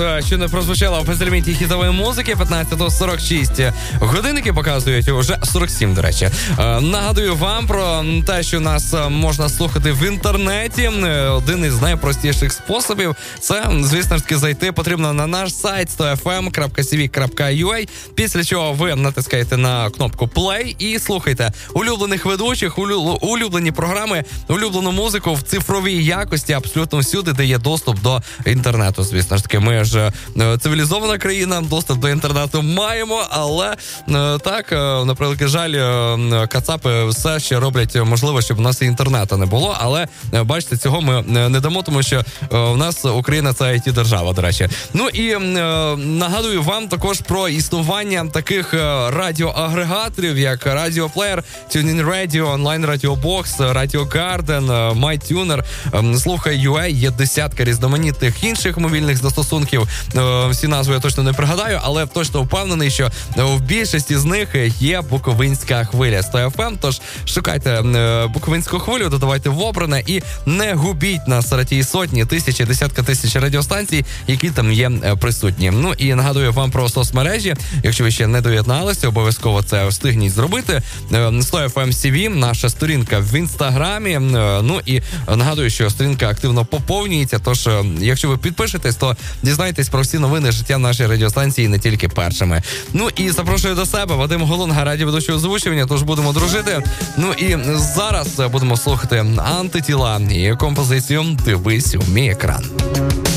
Що не прозвучало в фестивалі хітової музики, 15:46. Годинники показують уже 47, до речі. Нагадую вам про те, що нас можна слухати в інтернеті. Один із найпростіших способів – це, звісно ж таки, зайти потрібно на наш сайт 100fm.cv.ua, після чого ви натискаєте на кнопку play і слухайте улюблених ведучих, улюблені програми, улюблену музику в цифровій якості абсолютно всюди, де є доступ до інтернету. Звісно ж таки, ми ж цивілізована країна, доступ до інтернету маємо, але так, на превеликий жаль, кацапи все ще роблять можливо, щоб у нас і інтернету не було, але бачите, цього ми не дамо, тому що у нас Україна це IT-держава, до речі. Ну і нагадую вам також про існування таких радіоагрегаторів, як радіоплеєр, TuneIn Radio, онлайн радіобокс, Radio Garden, MyTuner, Слухай.ua, є десятка різноманітних інших мобільних застосунків. Всі назви я точно не пригадаю, але точно впевнений, що в більшості з них є Буковинська хвиля 100 FM, тож шукайте Буковинську хвилю, додавайте в обране і не губіть на серед сотні, тисячі, десятка тисяч радіостанцій, які там є присутні. Ну і нагадую вам про соцмережі. Якщо ви ще не доєдналися, обов'язково це встигніть зробити. 100 FM CV, наша сторінка в Інстаграмі. Ну і нагадую, що сторінка активно поповнюється, тож якщо ви підпишетесь, то дізнайтесь про всі новини життя нашої радіостанції не тільки першими. Ну і запрошую до себе Вадим Голунга, радіоведучого озвучування, тож будемо дружити. Ну і зараз будемо слухати Антитіла і композицію «Дивись у мій екран».